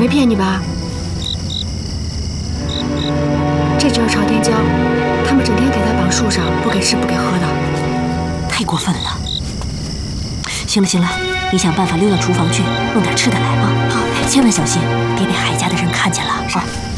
没骗你吧？这就是朝天椒，他们整天给它绑树上，不给吃不给喝的， 太过分了。行了行了，你想办法溜到厨房去，弄点吃的来啊！好，千万小心，别被海家的人看见了啊！